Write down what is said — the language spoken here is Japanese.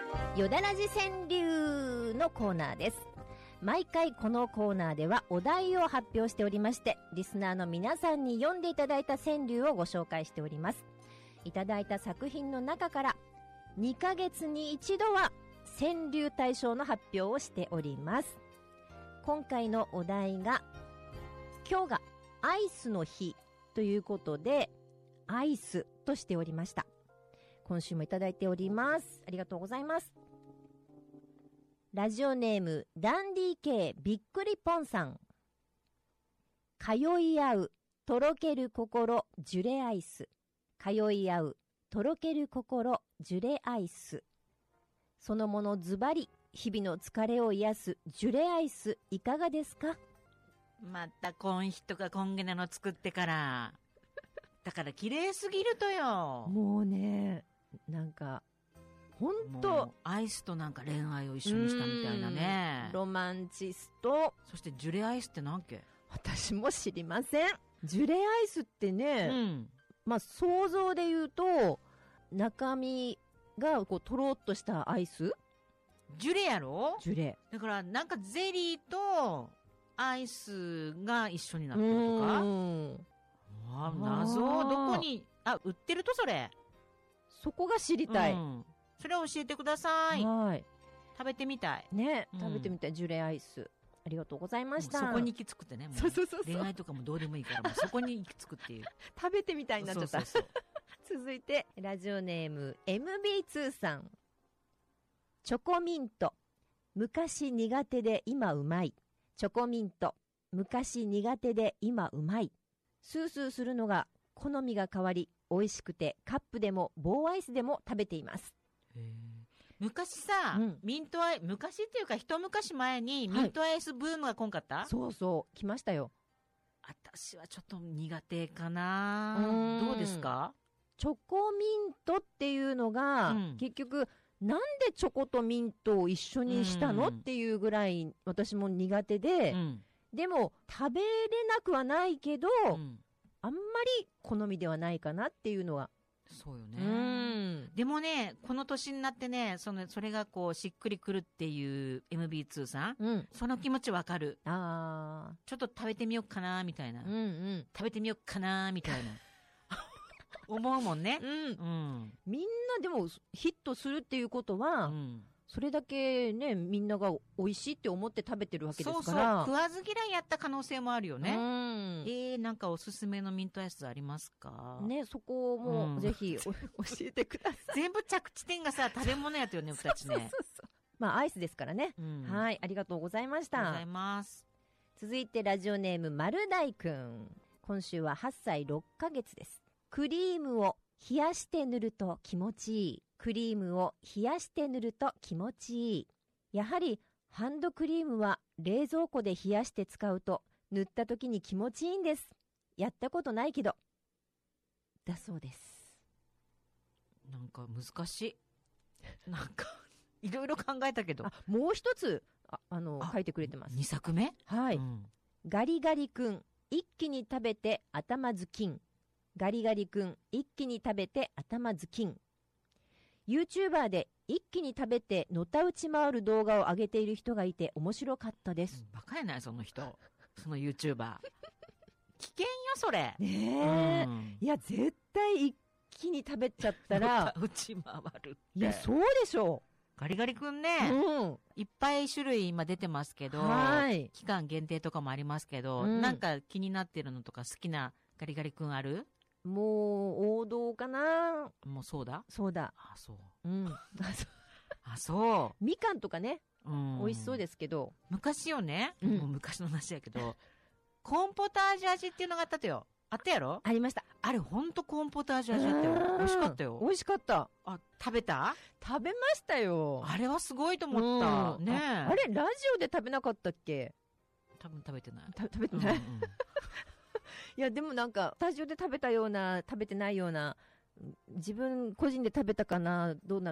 よだらじ川柳のコーナーです。毎回このコーナーではお題を発表しておりまして、リスナーの皆さんに読んでいただいた川柳をご紹介しております。いただいた作品の中から2ヶ月に一度は川柳大賞の発表をしております。今回のお題が、今日がアイスの日ということで、アイスとしておりました。今週もいただいております。ありがとうございます。ラジオネームダンディ系びっくりポンさん。通い合うとろける心ジュレアイス。通い合うとろける心ジュレアイス。そのものズバリ、日々の疲れを癒すジュレアイスいかがですか？ またコンヒとかコンゲナの作ってから。だから綺麗すぎるとよ。 もうね、なんかほんとアイスとなんか恋愛を一緒にしたみたいなね。 ロマンチスト。 そしてジュレアイスって何け？ 私も知りません。ジュレアイスってね、 うん、 まあ想像で言うと中身がこうとろっとしたアイス。 ジュレやろ？ ジュレ。 だからなんかゼリーとアイスが一緒になってるとか。あ、謎。どこに売ってるとそれ。 そこが知りたい。 それを教えてください。 はい。 食べてみたい。 ね、食べてみたい。ジュレアイス。ありがとうございました。 そこに行き着くってね。もうそう。 恋愛とかもどうでもいいから、もうそこに行き着くっていう。 食べてみたいになっちゃった。 そう続いて、ラジオネーム MB2 さん。チョコミント。昔苦手で今うまい。チョコミント。昔苦手で今うまい。スースーするのが好みが変わり、美味しくてカップでも棒アイスでも食べています。 昔さ、ミントアイ、昔っていうか一昔前にミントアイスブームが来んかった？ そうそう、来ましたよ。 私はちょっと苦手かな。どうですか？ チョコミントっていうのが、結局、なんでチョコとミントを一緒にしたのっていうぐらい私も苦手で、でも食べれなくはないけど、あんまり好みではないかなっていうのは。 そうよね。でもね、この年になってね、それがこうしっくりくるっていう MB2 さん、その気持ちわかる。ちょっと食べてみようかなみたいな、食べてみようかなみたいな思うもんね。みんなでもヒットするっていうことは、それだけね、みんなが美味しいって思って食べてるわけですから。 食わず嫌いやった可能性もあるよね。なんかおすすめのミントアイスありますか？ ね、そこもぜひ教えてください。 全部着地点がさ、食べ物やったよね、二つね。 まあ、アイスですからね。はい、ありがとうございました。 ありがとうございます。 続いてラジオネーム、丸大くん。今週は8歳6ヶ月です。クリームを冷やして塗ると気持ちいい。クリームを冷やして塗ると気持ちいい。やはりハンドクリームは冷蔵庫で冷やして使うと塗った時に気持ちいいんです。やったことないけど。だそうです。 なんか難しい。なんかいろいろ考えたけど。 もう一つ書いてくれてます。 2作目？ はい。ガリガリ君、一気に食べて頭ズキン。ガリガリ君、一気に食べて頭ズキン。YouTuber で一気に食べてのたうち回る動画を上げている人がいて面白かったです。 バカやないその人。その YouTuber。危険よそれ。 ねえ。いや絶対一気に食べちゃったら。 のたうち回るって。 いやそうでしょう。 ガリガリ君ね。いっぱい種類今出てますけど。期間限定とかもありますけど。なんか気になってるのとか好きなガリガリ君ある？ もう王道かな。 もうそうだ。 そうだ。 そう。そう。 みかんとかね。美味しそうですけど。 昔よね。もう昔の話やけど、コーンポタージュ味っていうのがあったとよ。あったやろ？ ありました。 あれほんとコーンポタージュ味だったよ。美味しかったよ。 美味しかった。 食べた？ 食べましたよ。 あれはすごいと思った。ねえ。 あれラジオで食べなかったっけ？ 多分食べてない。 食べてない。いやでもなんかスタジオで食べたような食べてないような、自分個人で食べたかな、どうな